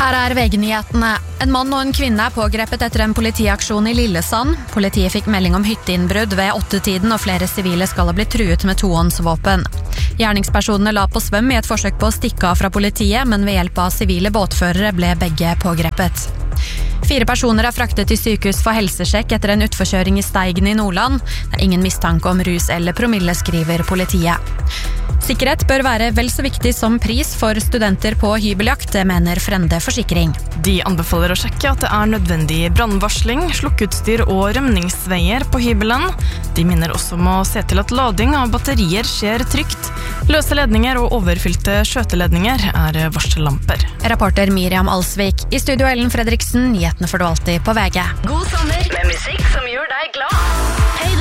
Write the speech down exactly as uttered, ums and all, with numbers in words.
Her er V G-nyhetene. En mann og en kvinne er pågrepet etter en politiaksjon i Lillesand. Politiet fikk melding om hytteinnbrudd ved åttetiden, og flere sivile skal ha blitt truet med tohåndsvåpen. Gjerningspersonene la på svøm i et forsøk på å stikke av fra politiet, men ved hjelp av sivile båtførere ble begge pågrepet. Fire personer er fraktet til sykehus for helsesjekk etter en utforkjøring i Steigen i Nordland. Det er ingen mistanke om rus eller promille, skriver politiet. Sikkerhet bør være vel så viktig som pris for studenter på hybeljakt, det mener Frende Forsikring. De anbefaler å sjekke at det er nødvendig brannvarsling, slukkeutstyr og rømningsveier på hybelen. De minner også om å se til at lading av batterier skjer trygt. Løse ledninger og overfylte skjøteledninger er varsellamper. Rapporter Miriam Alsvik. I studio Ellen Fredriksen, nyhetene får du alltid på V G. God sommer med musikk som gjør deg glad.